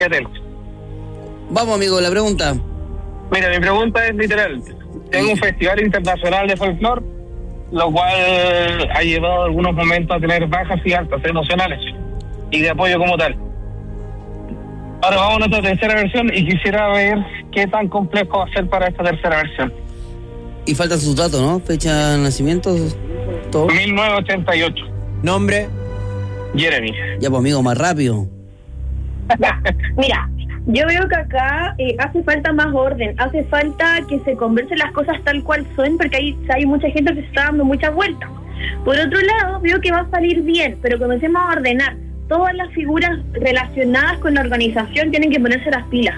Vamos, amigo, la pregunta. Mira, mi pregunta es literal. Tengo un festival internacional de folclore, lo cual ha llevado algunos momentos a tener bajas y altas emocionales y de apoyo como tal. Ahora vamos a nuestra tercera versión y quisiera ver qué tan complejo va a ser para esta tercera versión. Y faltan sus datos, ¿no? Fecha de nacimiento, todo. 1988. Nombre. Jeremy. Ya, pues, amigo, más rápido. Ya, mira, yo veo que acá hace falta más orden, hace falta que se conversen las cosas tal cual son, porque hay mucha gente que se está dando muchas vueltas. Por otro lado, veo que va a salir bien, pero comencemos a ordenar. Todas las figuras relacionadas con la organización tienen que ponerse las pilas.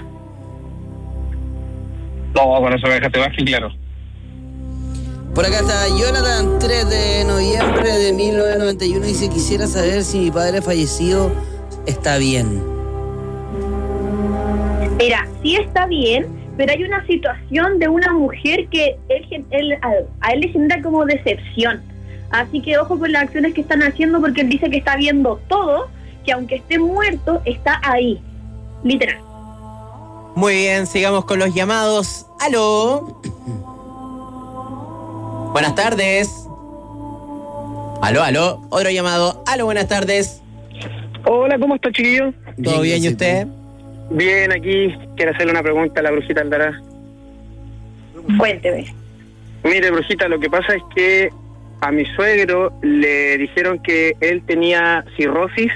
No, con eso me dejaste más que claro. Por acá está Jonathan, 3 de noviembre de 1991, dice: quisiera saber si mi padre fallecido está bien. Mira, sí está bien, pero hay una situación de una mujer que a él le genera como decepción. Así que ojo con las acciones que están haciendo, porque él dice que está viendo todo, que aunque esté muerto, está ahí. Literal. Muy bien, sigamos con los llamados. ¡Aló! Buenas tardes. ¡Aló! Otro llamado. ¡Aló, buenas tardes! Hola, ¿cómo está, chiquillo? ¿Todo bien y usted? Bien, aquí quiero hacerle una pregunta a la brujita Aldara. Cuénteme. Mire, brujita, lo que pasa es que a mi suegro le dijeron que él tenía cirrosis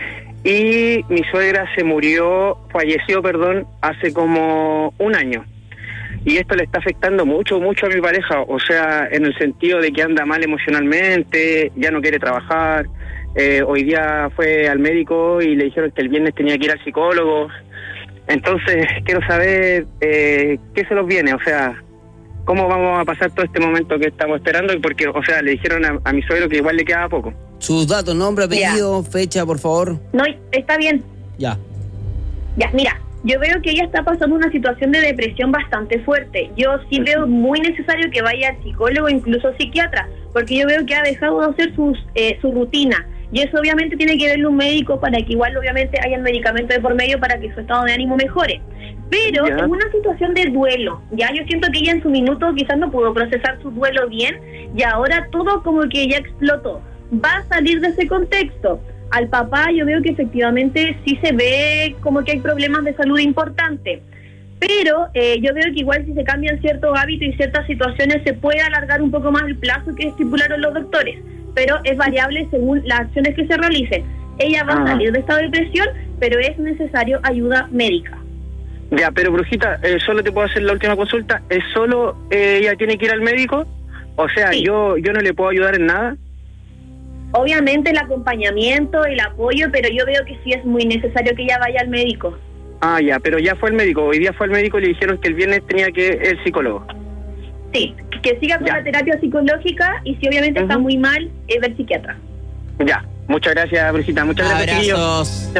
y mi suegra falleció, hace como un año. Y esto le está afectando mucho a mi pareja, o sea, en el sentido de que anda mal emocionalmente, ya no quiere trabajar. Hoy día fue al médico y le dijeron que el viernes tenía que ir al psicólogo. Entonces, quiero saber qué se nos viene, o sea, cómo vamos a pasar todo este momento que estamos esperando, porque, o sea, le dijeron a mi suegro que igual le quedaba poco. Sus datos, nombre, apellido, fecha, por favor. No, está bien. Ya, mira, yo veo que ella está pasando una situación de depresión bastante fuerte. Yo sí veo muy necesario que vaya al psicólogo, incluso psiquiatra, porque yo veo que ha dejado de hacer su rutina. Y eso obviamente tiene que verlo un médico para que igual obviamente haya el medicamento de por medio para que su estado de ánimo mejore. Pero es una situación de duelo. Ya yo siento que ella en su minuto quizás no pudo procesar su duelo bien y ahora todo como que ya explotó. Va a salir de ese contexto. Al papá yo veo que efectivamente sí se ve como que hay problemas de salud importantes. Pero yo veo que igual si se cambian ciertos hábitos y ciertas situaciones se puede alargar un poco más el plazo que estipularon los doctores. Pero es variable según las acciones que se realicen. Ella va a salir de esta depresión, pero es necesario ayuda médica. Ya, pero brujita, solo te puedo hacer la última consulta. ¿Es solo ella tiene que ir al médico? O sea, sí. yo no le puedo ayudar en nada. Obviamente el acompañamiento, el apoyo, pero yo veo que sí es muy necesario que ella vaya al médico. Ah, ya, pero ya fue el médico. Hoy día fue el médico y le dijeron que el viernes tenía que ir el psicólogo. Sí, que siga con la terapia psicológica y si obviamente está muy mal, ver psiquiatra. Ya, muchas gracias, brujita. Muchas gracias, abrazos.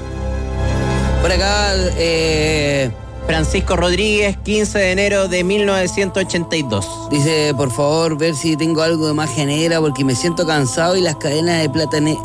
Por acá, Francisco Rodríguez, 15 de enero de 1982. dice: por favor, ver si tengo algo de magia negra porque me siento cansado y las cadenas de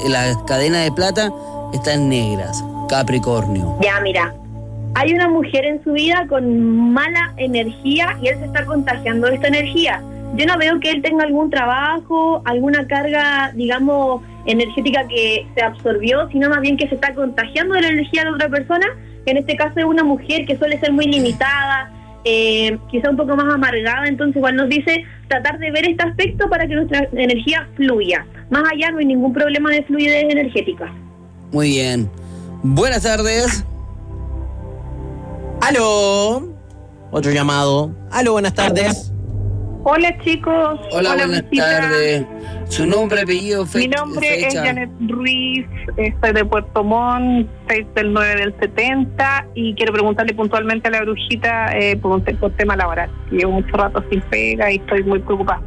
plata están negras. Capricornio. Ya, mira, hay una mujer en su vida con mala energía y él se está contagiando de esta energía. Yo no veo que él tenga algún trabajo, alguna carga, digamos, energética que se absorbió, sino más bien que se está contagiando de la energía de otra persona, que en este caso es una mujer que suele ser muy limitada, quizá un poco más amargada. Entonces igual nos dice tratar de ver este aspecto para que nuestra energía fluya. Más allá no hay ningún problema de fluidez energética. Muy bien. Buenas tardes. ¡Aló! Otro llamado. ¡Aló, buenas tardes! Hola, chicos. Hola, buenas tardes. Su nombre, apellido, fecha. Mi nombre es Janet Ruiz, soy de Puerto Montt, 6 del 9 del 70, y quiero preguntarle puntualmente a la brujita por tema laboral. Llevo mucho rato sin pega y estoy muy preocupada.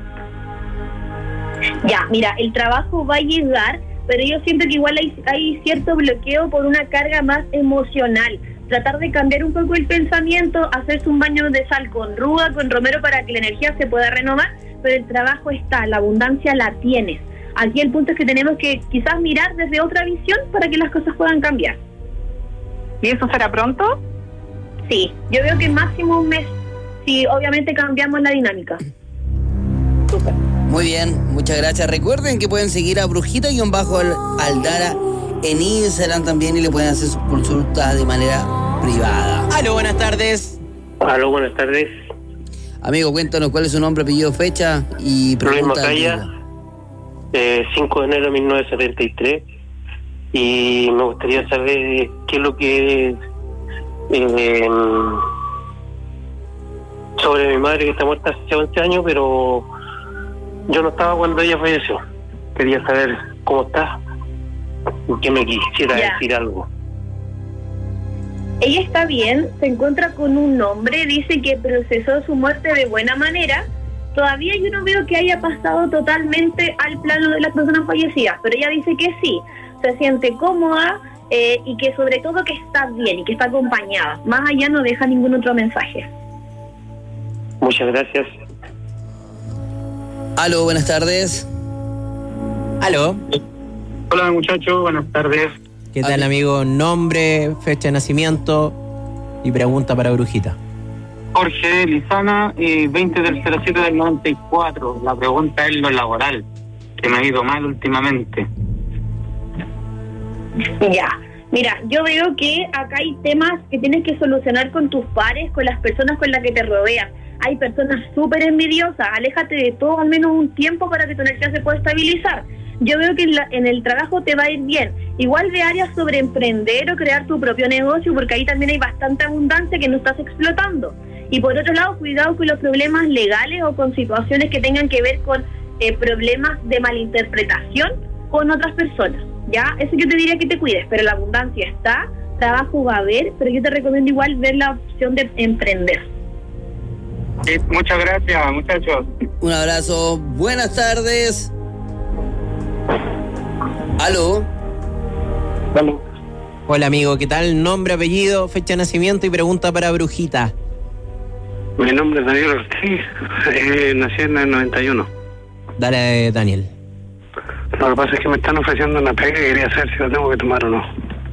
Ya, mira, el trabajo va a llegar, pero yo siento que igual hay cierto bloqueo por una carga más emocional. Tratar de cambiar un poco el pensamiento, hacerse un baño de sal con ruda, con romero para que la energía se pueda renovar, pero el trabajo está, la abundancia la tienes. Aquí el punto es que tenemos que quizás mirar desde otra visión para que las cosas puedan cambiar. ¿Y eso será pronto? Sí, yo veo que máximo un mes, si obviamente cambiamos la dinámica. Súper. Muy bien, muchas gracias. Recuerden que pueden seguir a Brujita-Aldara en Instagram también y le pueden hacer sus consultas de manera privada. Aló, buenas tardes. Aló, buenas tardes. Amigo, cuéntanos cuál es su nombre, apellido, fecha y Luis pregunta. Macaya, 5 de enero de 1973. Y me gustaría saber qué es lo que sobre mi madre, que está muerta hace 11 años, pero yo no estaba cuando ella falleció. Quería saber cómo está y que me quisiera decir algo. Ella está bien, se encuentra con un hombre, dice que procesó su muerte de buena manera. Todavía yo no veo que haya pasado totalmente al plano de las personas fallecidas, pero ella dice que sí, se siente cómoda y que sobre todo que está bien y que está acompañada. Más allá no deja ningún otro mensaje. Muchas gracias. Aló, buenas tardes. Aló. Hola muchachos, buenas tardes. ¿Qué tal, amigo? Nombre, fecha de nacimiento y pregunta para Brujita. Jorge Lizana, 20 del 07 del 94. La pregunta es lo laboral, que me ha ido mal últimamente. Ya, mira, yo veo que acá hay temas que tienes que solucionar con tus pares, con las personas con las que te rodean. Hay personas súper envidiosas, aléjate de todo al menos un tiempo para que tu energía se pueda estabilizar. Yo veo que en el trabajo te va a ir bien. Igual de áreas sobre emprender o crear tu propio negocio, porque ahí también hay bastante abundancia que no estás explotando. Y por otro lado, cuidado con los problemas legales o con situaciones que tengan que ver con problemas de malinterpretación con otras personas. Ya, eso yo te diría que te cuides, pero la abundancia está, trabajo va a haber, pero yo te recomiendo igual ver la opción de emprender. Muchas gracias, muchachos. Un abrazo, buenas tardes. Aló. Hola, amigo, ¿qué tal? Nombre, apellido, fecha de nacimiento y pregunta para Brujita. Mi nombre es Daniel Ortiz, nací en el 91. Dale, Daniel. Lo que pasa es que me están ofreciendo una pega y quería saber si la tengo que tomar o no.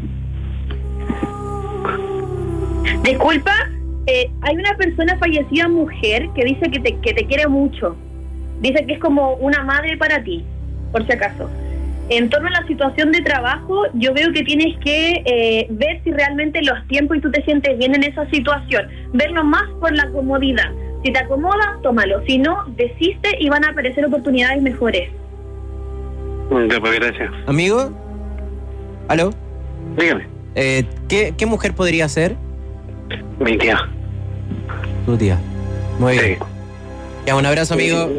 Disculpa, hay una persona fallecida, mujer, que dice que te quiere mucho. Dice que es como una madre para ti, por si acaso. En torno a la situación de trabajo, yo veo que tienes que ver si realmente los tiempos y tú te sientes bien en esa situación. Verlo más por la comodidad. Si te acomoda, tómalo. Si no, desiste y van a aparecer oportunidades mejores. Ya, pues, gracias. Amigo. Aló. Dígame. ¿Qué mujer podría ser? Mi tía. Tu tía. Muy bien. Sí. Ya, un abrazo, amigo.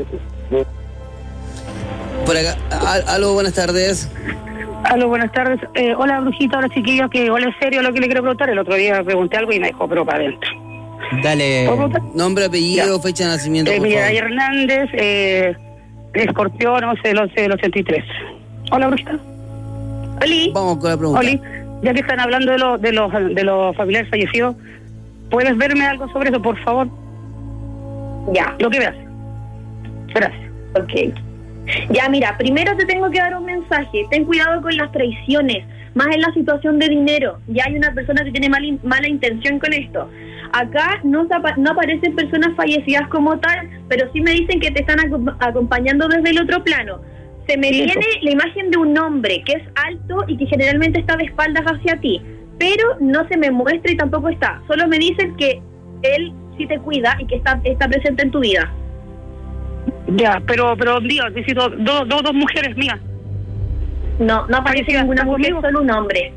Por acá, aló, buenas tardes. Aló, buenas tardes. Hola, Brujita, hola, chiquillos, que igual es serio lo que le quiero preguntar. El otro día pregunté algo y me dejó, pero para adentro. Dale. ¿Puedo preguntar? Nombre, apellido, Ya. fecha de nacimiento, por Mira, favor. Hernández, Escorpión, 11 del 83. Hola, Brujita. Oli. Vamos con la pregunta. Oli, ya que están hablando de los familiares fallecidos, ¿puedes verme algo sobre eso, por favor? Ya. Lo que veas. Gracias. Ok. Ya, mira, primero te tengo que dar un mensaje. Ten cuidado con las traiciones, más en la situación de dinero. Ya hay una persona que tiene mala intención con esto. Acá no aparecen personas fallecidas como tal, pero sí me dicen que te están acompañando desde el otro plano. Se me viene la imagen de un hombre que es alto y que generalmente está de espaldas hacia ti, pero no se me muestra y tampoco está. Solo me dicen que él sí te cuida y que está presente en tu vida. Ya, pero Dios, necesito dos mujeres mías. No aparece ninguna mujer, solo un hombre.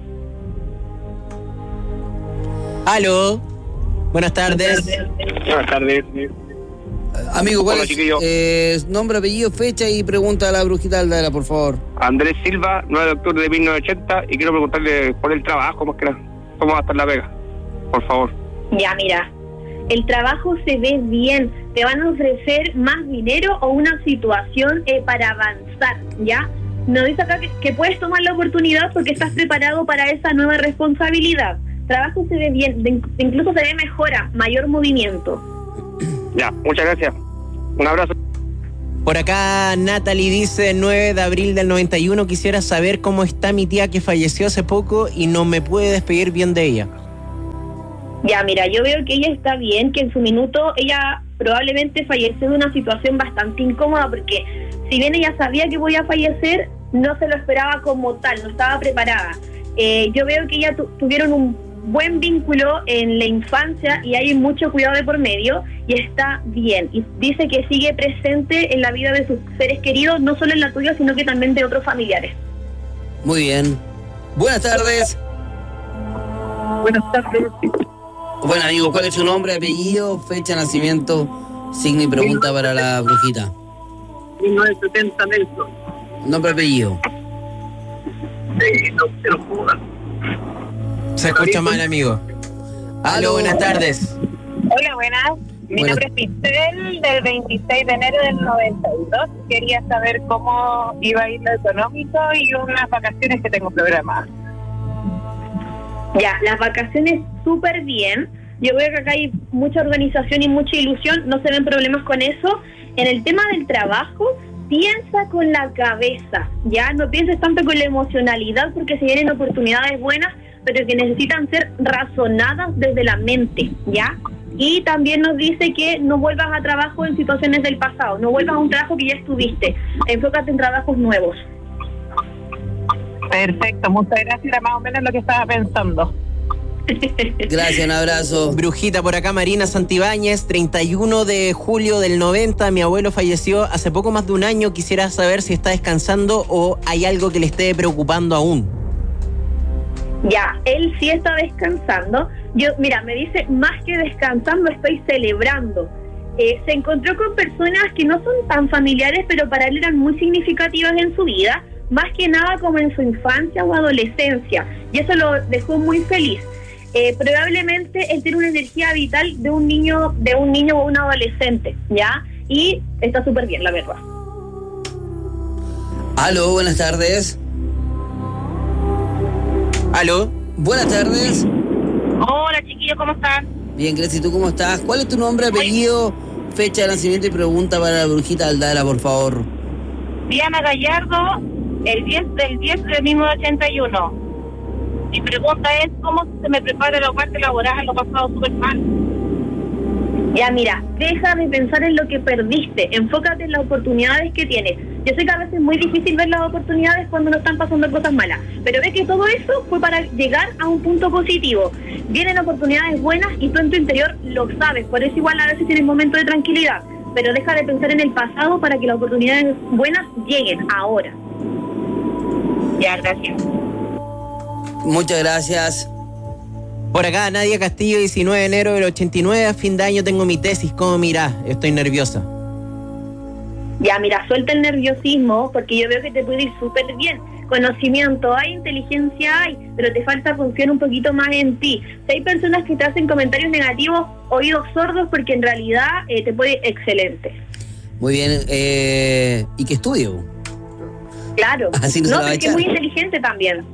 Aló. Buenas tardes. Buenas tardes. Amigo, ¿cuál Hola, es nombre, apellido, fecha y pregunta a la Brujita Aldara, por favor? Andrés Silva, 9 de octubre de 1980, y quiero preguntarle por el trabajo, más que nada. ¿Cómo va a estar la pega? Por favor. Ya, mira, el trabajo se ve bien, te van a ofrecer más dinero o una situación para avanzar, ¿ya? No dice acá que puedes tomar la oportunidad porque estás preparado para esa nueva responsabilidad. Trabajo se ve bien, incluso se ve mejora, mayor movimiento. Ya, muchas gracias. Un abrazo. Por acá Natalie dice 9 de abril del 91, quisiera saber cómo está mi tía que falleció hace poco y no me puede despedir bien de ella. Ya, mira, yo veo que ella está bien, que en su minuto ella probablemente falleció de una situación bastante incómoda, porque si bien ella sabía que podía fallecer, no se lo esperaba como tal, no estaba preparada. Yo veo que ella tuvieron un buen vínculo en la infancia y hay mucho cuidado de por medio y está bien. Y dice que sigue presente en la vida de sus seres queridos, no solo en la tuya, sino que también de otros familiares. Muy bien. Buenas tardes. Buenas tardes. Bueno, amigo, ¿cuál es su nombre, apellido, fecha de nacimiento, signo y pregunta para la brujita? 1970 Nelson. Nombre, apellido. No te lo puedo dar. Se escucha mal, amigo. Aló, buenas tardes. Hola, buenas. Mi nombre es Pistel, del 26 de enero del 92. Quería saber cómo iba a ir lo económico y unas vacaciones que tengo programadas. Ya, las vacaciones súper bien. Yo veo que acá hay mucha organización y mucha ilusión, no se ven problemas con eso. En el tema del trabajo, piensa con la cabeza, ya no pienses tanto con la emocionalidad, porque se vienen oportunidades buenas, pero que necesitan ser razonadas desde la mente, ¿ya? Y también nos dice que no vuelvas a trabajo en situaciones del pasado, no vuelvas a un trabajo que ya estuviste, enfócate en trabajos nuevos. Perfecto, muchas gracias, era más o menos lo que estaba pensando. Gracias, un abrazo. Brujita, por acá Marina Santibáñez, 31 de julio del 90, mi abuelo falleció hace poco más de un año, quisiera saber si está descansando o hay algo que le esté preocupando aún. Ya, él sí está descansando. Mira, me dice, más que descansando, estoy celebrando. Se encontró con personas que no son tan familiares, pero para él eran muy significativas en su vida, más que nada como en su infancia o adolescencia, y eso lo dejó muy feliz. Probablemente él tiene una energía vital de un niño o un adolescente, ¿ya? Y está súper bien, la verdad. Aló, buenas tardes. Aló. Buenas tardes. Hola, chiquillos, ¿cómo están? Bien, Grecia, ¿y tú cómo estás? ¿Cuál es tu nombre, apellido, fecha de nacimiento y pregunta para la brujita Aldara, por favor? Diana Gallardo, el 10 del 10 de 1981. Mi pregunta es, ¿cómo se me prepara la parte laboral? Lo he pasado súper mal. Ya, mira, deja de pensar en lo que perdiste, enfócate en las oportunidades que tienes. Yo sé que a veces es muy difícil ver las oportunidades cuando nos están pasando cosas malas, pero ve que todo eso fue para llegar a un punto positivo. Vienen oportunidades buenas y tú en tu interior lo sabes, por eso igual a veces tienes momentos de tranquilidad, pero deja de pensar en el pasado para que las oportunidades buenas lleguen ahora. Ya, gracias. Muchas gracias. Por acá Nadia Castillo, 19 de enero del 89, a fin de año tengo mi tesis, ¿cómo mirás? Estoy nerviosa. Ya, mira, suelta el nerviosismo, porque yo veo que te puede ir súper bien. Conocimiento hay, inteligencia hay, pero te falta confiar un poquito más en ti. Si hay personas que te hacen comentarios negativos, oídos sordos, porque en realidad te puede ir excelente. Muy bien, ¿y qué estudio? Claro, Así no se la va a porque echar. es muy inteligente también.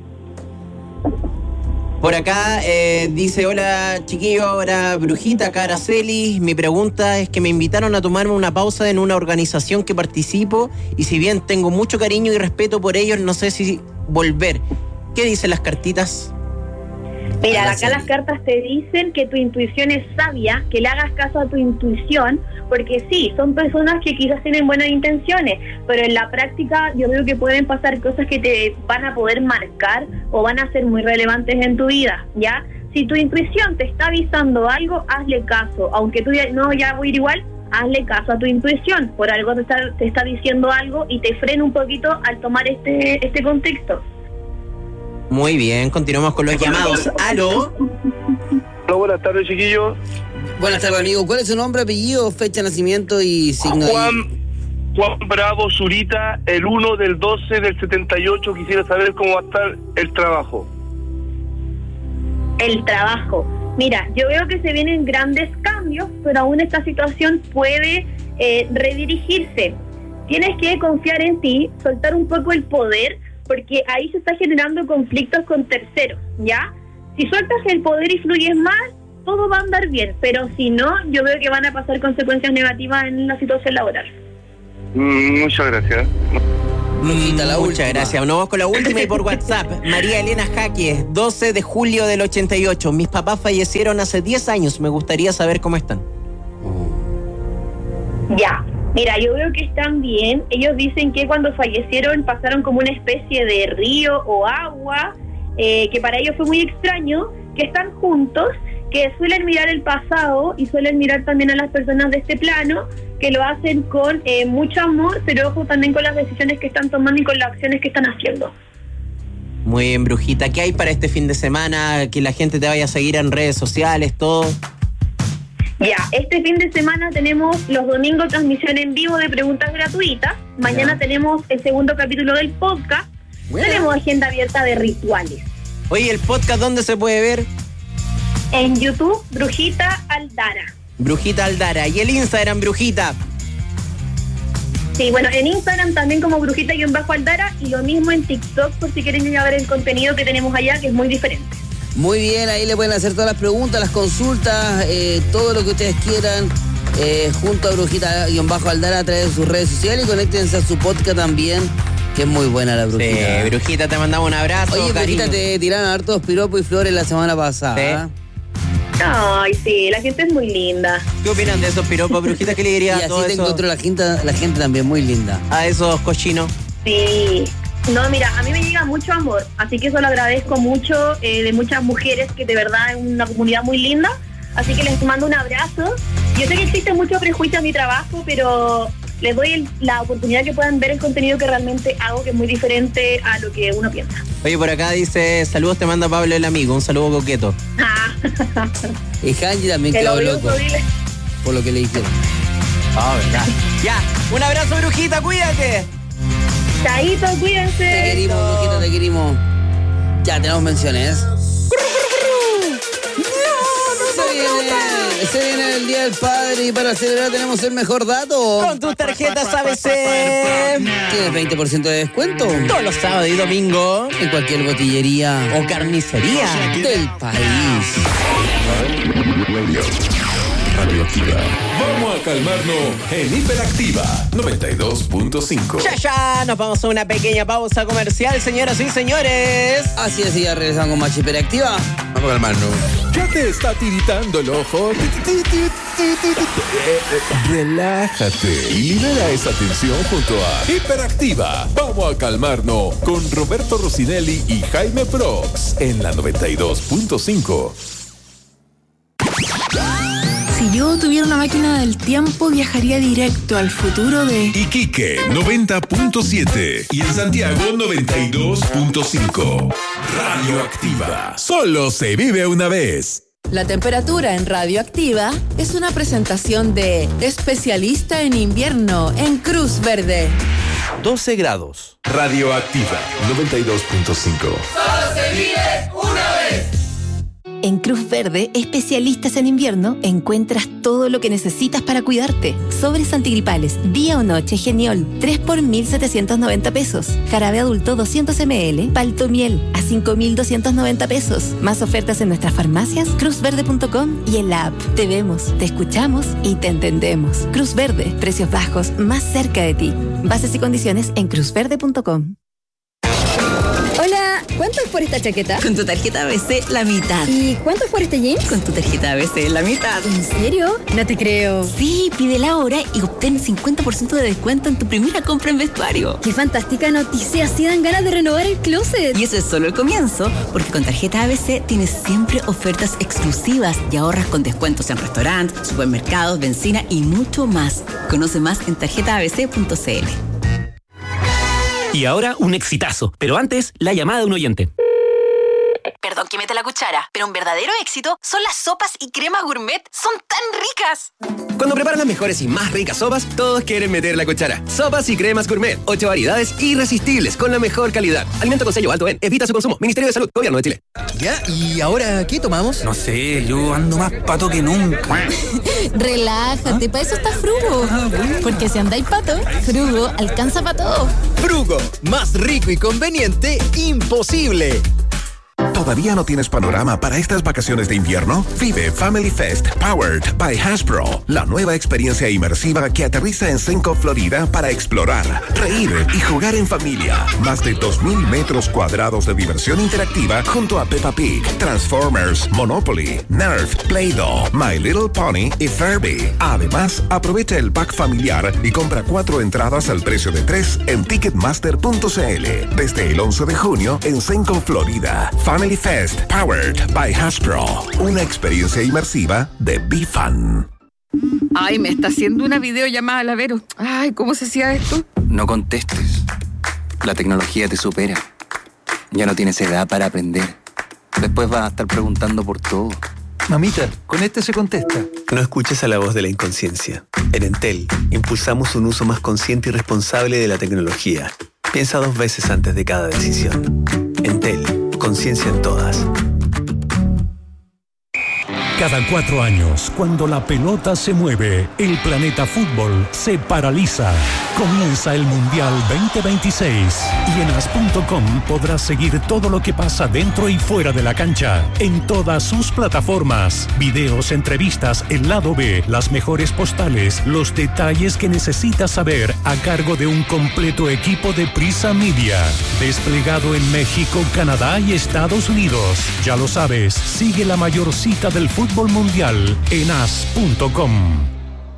Por acá dice, hola chiquillo, ahora brujita, Caraceli. Mi pregunta es que me invitaron a tomarme una pausa en una organización que participo y si bien tengo mucho cariño y respeto por ellos, no sé si volver. ¿Qué dicen las cartitas? Mira, Caraceli. acá las cartas te dicen que tu intuición es sabia, que le hagas caso a tu intuición, porque sí, son personas que quizás tienen buenas intenciones, pero en la práctica yo veo que pueden pasar cosas que te van a poder marcar o van a ser muy relevantes en tu vida, ¿ya? Si tu intuición te está avisando algo, hazle caso, aunque tú ya voy a ir igual, hazle caso a tu intuición, por algo te está diciendo algo y te frena un poquito al tomar este contexto. Muy bien, continuamos con los llamados. ¿Aló? Hola, buenas tardes, chiquillos. Buenas tardes, amigo. ¿Cuál es su nombre, apellido, fecha de nacimiento y signo? Juan Bravo Zurita, el 1 del 12 del 78. Quisiera saber cómo va a estar el trabajo. El trabajo. Mira, yo veo que se vienen grandes cambios, pero aún esta situación puede redirigirse. Tienes que confiar en ti, soltar un poco el poder, porque ahí se está generando conflictos con terceros, ¿ya? Si sueltas el poder y fluyes más, todo va a andar bien, pero si no, yo veo que van a pasar consecuencias negativas en la situación laboral. Muchas gracias. Brujita, la última. Muchas gracias. Nos vamos con la última y por WhatsApp. María Elena Jaque, 12 de julio del 88. Mis papás fallecieron hace 10 años. Me gustaría saber cómo están. Ya, mira, yo veo que están bien. Ellos dicen que cuando fallecieron pasaron como una especie de río o agua, que para ellos fue muy extraño, que están juntos, que suelen mirar el pasado y suelen mirar también a las personas de este plano, que lo hacen con mucho amor, pero ojo también con las decisiones que están tomando y con las acciones que están haciendo. Muy bien, Brujita. ¿Qué hay para este fin de semana? Que la gente te vaya a seguir en redes sociales, todo. Ya, este fin de semana tenemos los domingos transmisión en vivo de preguntas gratuitas. Mañana tenemos el segundo capítulo del podcast. Tenemos agenda abierta de rituales. Oye, ¿el podcast dónde se puede ver? En YouTube, Brujita Aldara. Brujita Aldara. ¿Y el Instagram, Brujita? Sí, bueno, en Instagram también como Brujita-Aldara y lo mismo en TikTok por si quieren ir a ver el contenido que tenemos allá, que es muy diferente. Muy bien, ahí le pueden hacer todas las preguntas, las consultas, todo lo que ustedes quieran, junto a Brujita-Aldara a través de sus redes sociales, y conéctense a su podcast también, que es muy buena la Brujita. Sí, Brujita, te mandamos un abrazo. Oye, cariño. Brujita, te tiraron hartos piropos y flores la semana pasada. Sí. Ay, sí, la gente es muy linda. ¿Qué opinan de esos piropos, Brujita? ¿Qué le diría Y a todo así te eso? encontró la gente también muy linda. A esos cochinos. Sí. No, mira, a mí me llega mucho amor, así que eso lo agradezco mucho de muchas mujeres, que de verdad es una comunidad muy linda, así que les mando un abrazo. Yo sé que existe mucho prejuicio en mi trabajo, pero les doy la oportunidad que puedan ver el contenido que realmente hago, que es muy diferente a lo que uno piensa. Oye, por acá dice, saludos, te manda Pablo el amigo, un saludo coqueto. Y Hanji también Te lo quedó digo, loco dile. por lo que le dijeron. Verdad. Ya, un abrazo, Brujita, cuídate. Chaito, cuídense. Te querimos, Brujita, te querimos. Ya, tenemos menciones. Se viene el Día del Padre y para celebrar tenemos el mejor dato. Con tus tarjetas ABC. Tienes 20% de descuento Todos los sábados y domingos. en cualquier botillería O carnicería. del país. Radioactiva. Vamos a calmarnos en Hiperactiva 92.5. Ya, nos vamos a una pequeña pausa comercial, señoras y señores. Así es, y ya regresamos con más Hiperactiva. Vamos a calmarnos. ¿Ya te está tiritando el ojo? Relájate y libera esa tensión junto a Hiperactiva. Vamos a calmarnos con Roberto Rosinelli y Jaime Prox en la 92.5. Si yo tuviera una máquina del tiempo, viajaría directo al futuro de... Iquique 90.7 y en Santiago 92.5. Radioactiva. Solo se vive una vez. La temperatura en Radioactiva es una presentación de especialista en invierno en Cruz Verde. 12 grados. Radioactiva 92.5. ¡Solo se vive una vez! En Cruz Verde, especialistas en invierno, encuentras todo lo que necesitas para cuidarte. Sobres antigripales, día o noche, Geniol, 3 por 1.790 pesos. Jarabe adulto 200 ml, Paltomiel, a 5.290 pesos. Más ofertas en nuestras farmacias, cruzverde.com y en la app. Te vemos, te escuchamos y te entendemos. Cruz Verde, precios bajos, más cerca de ti. Bases y condiciones en cruzverde.com. Hola, ¿cuánto es por esta chaqueta? Con tu tarjeta ABC, la mitad. ¿Y cuánto es por este jeans? Con tu tarjeta ABC, la mitad. ¿En serio? No te creo. Sí, pídela ahora y obtén 50% de descuento en tu primera compra en vestuario. ¡Qué fantástica noticia! Así dan ganas de renovar el closet. Y eso es solo el comienzo, porque con tarjeta ABC tienes siempre ofertas exclusivas y ahorras con descuentos en restaurantes, supermercados, benzina y mucho más. Conoce más en tarjetaabc.cl. Y ahora un exitazo, pero antes la llamada de un oyente. Perdón que meta la cuchara, pero un verdadero éxito son las sopas y cremas gourmet. ¡Son tan ricas! Cuando preparan las mejores y más ricas sopas, todos quieren meter la cuchara. Sopas y cremas gourmet, 8 variedades irresistibles con la mejor calidad. Alimento con sello alto en Evita su consumo. Ministerio de Salud, Gobierno de Chile. ¿Ya? ¿Y ahora qué tomamos? No sé, yo ando más pato que nunca. Relájate, para eso está Frugo. Porque si andáis pato, Frugo alcanza para todo. Frugo, más rico y conveniente, imposible. ¿Todavía no tienes panorama para estas vacaciones de invierno? Vive Family Fest Powered by Hasbro, la nueva experiencia inmersiva que aterriza en Senco, Florida, para explorar, reír y jugar en familia. Más de 2,000 metros cuadrados de diversión interactiva junto a Peppa Pig, Transformers, Monopoly, Nerf, Play-Doh, My Little Pony y Furby. Además, aprovecha el pack familiar y compra 4 entradas al precio de 3 en Ticketmaster.cl. Desde el 11 de junio en Senco, Florida. Family Fest Powered by Hasbro. Una experiencia inmersiva de BeFun. Ay, me está haciendo una videollamada, la Vero. Ay, ¿cómo se hacía esto? No contestes. La tecnología te supera. Ya no tienes edad para aprender. Después vas a estar preguntando por todo. Mamita, con este se contesta. No escuches a la voz de la inconsciencia. En Entel, impulsamos un uso más consciente y responsable de la tecnología. Piensa 2 veces antes de cada decisión. Entel, conciencia en todas. Cada 4 años, cuando la pelota se mueve, el planeta fútbol se paraliza. Comienza el Mundial 2026 y en as.com podrás seguir todo lo que pasa dentro y fuera de la cancha, en todas sus plataformas. Videos, entrevistas, el lado B, las mejores postales, los detalles que necesitas saber a cargo de un completo equipo de Prisa Media. Desplegado en México, Canadá y Estados Unidos. Ya lo sabes, sigue la mayor cita del fútbol mundial en as.com.